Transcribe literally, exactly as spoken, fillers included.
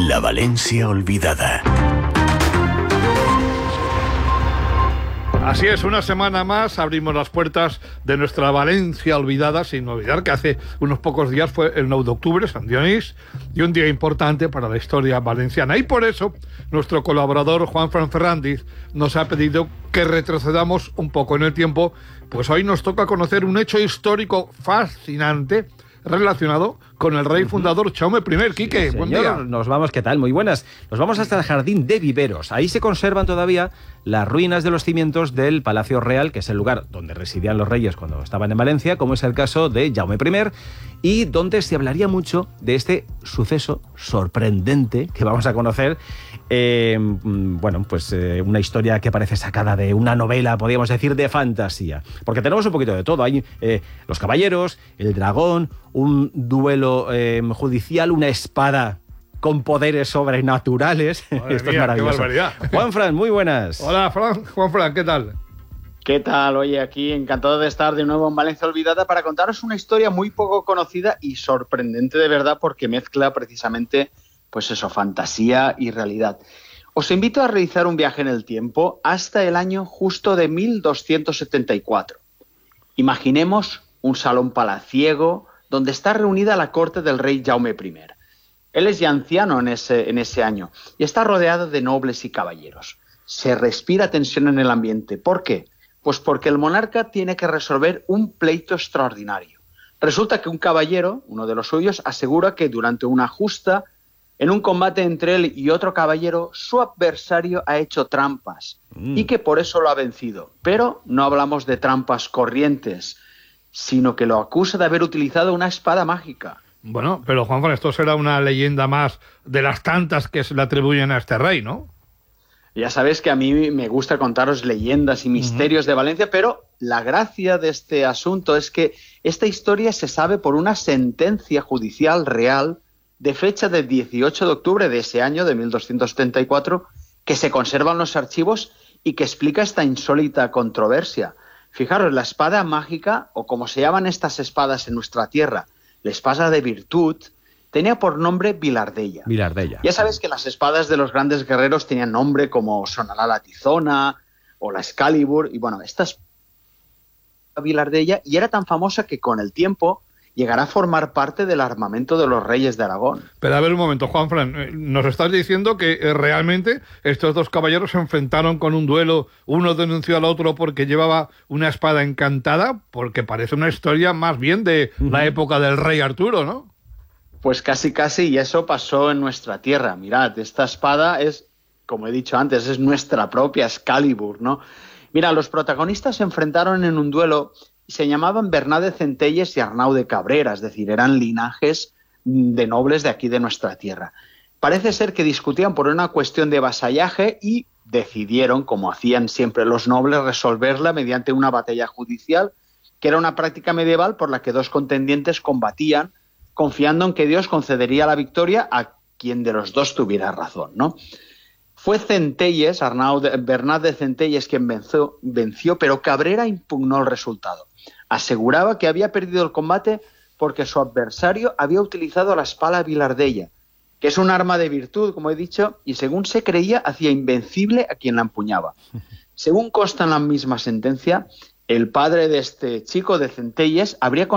La Valencia olvidada. Así es, una semana más abrimos las puertas de nuestra Valencia olvidada, sin olvidar que hace unos pocos días fue el nueve de octubre, San Dionís, y un día importante para la historia valenciana. Y por eso, nuestro colaborador Juanfran Ferrandiz nos ha pedido que retrocedamos un poco en el tiempo, pues hoy nos toca conocer un hecho histórico fascinante relacionado con el rey fundador Jaume I. Quique, sí, buen señor, día. Nos vamos, ¿qué tal? Muy buenas. Nos vamos hasta el Jardín de Viveros. Ahí se conservan todavía las ruinas de los cimientos del Palacio Real, que es el lugar donde residían los reyes cuando estaban en Valencia, como es el caso de Jaume I, y donde se hablaría mucho de este suceso sorprendente que vamos a conocer. Eh, bueno, pues eh, una historia que parece sacada de una novela, podríamos decir, de fantasía. Porque tenemos un poquito de todo. Hay eh, los caballeros, el dragón, un duelo eh, judicial, una espada con poderes sobrenaturales. Madre Esto mía, es maravilloso. qué barbaridad. Juanfran, muy buenas. Hola, Fran, Juanfran, ¿qué tal? ¿Qué tal? Oye, aquí encantado de estar de nuevo en Valencia Olvidada para contaros una historia muy poco conocida y sorprendente de verdad, porque mezcla precisamente, pues eso, fantasía y realidad. Os invito a realizar un viaje en el tiempo hasta el año justo de mil doscientos setenta y cuatro. Imaginemos un salón palaciego donde está reunida la corte del rey Jaume I. Él es ya anciano en ese, en ese año y está rodeado de nobles y caballeros. Se respira tensión en el ambiente. ¿Por qué? Pues porque el monarca tiene que resolver un pleito extraordinario. Resulta que un caballero, uno de los suyos, asegura que durante una justa, en un combate entre él y otro caballero, su adversario ha hecho trampas mm. y que por eso lo ha vencido. Pero no hablamos de trampas corrientes, sino que lo acusa de haber utilizado una espada mágica. Bueno, pero Juanfran, esto será una leyenda más de las tantas que se le atribuyen a este rey, ¿no? Ya sabéis que a mí me gusta contaros leyendas y misterios uh-huh. de Valencia, pero la gracia de este asunto es que esta historia se sabe por una sentencia judicial real de fecha del dieciocho de octubre de ese año, de mil doscientos setenta y cuatro, que se conserva en los archivos y que explica esta insólita controversia. Fijaros, la espada mágica, o como se llaman estas espadas en nuestra tierra, la espada de virtud, tenía por nombre Vilardella. Vilardella. Ya sabes que las espadas de los grandes guerreros tenían nombre como Sonará la Tizona o la Excalibur, y bueno, esta es Vilardella, y era tan famosa que con el tiempo llegará a formar parte del armamento de los reyes de Aragón. Pero a ver un momento, Juanfran, nos estás diciendo que eh, realmente estos dos caballeros se enfrentaron con un duelo, uno denunció al otro porque llevaba una espada encantada, porque parece una historia más bien de uh-huh. la época del rey Arturo, ¿no? Pues casi casi, y eso pasó en nuestra tierra. Mirad, esta espada es, como he dicho antes, es nuestra propia Excalibur, ¿no? Mira, los protagonistas se enfrentaron en un duelo y se llamaban Bernat de Centelles y Arnau de Cabrera, es decir, eran linajes de nobles de aquí de nuestra tierra. Parece ser que discutían por una cuestión de vasallaje y decidieron, como hacían siempre los nobles, resolverla mediante una batalla judicial, que era una práctica medieval por la que dos contendientes combatían confiando en que Dios concedería la victoria a quien de los dos tuviera razón, ¿no? Fue Centelles, Arnau de, Bernat de Centelles, quien venció, venció, pero Cabrera impugnó el resultado. Aseguraba que había perdido el combate porque su adversario había utilizado la espada Vilardella, que es un arma de virtud, como he dicho, y según se creía, hacía invencible a quien la empuñaba. Según consta en la misma sentencia, el padre de este chico, de Centelles, habría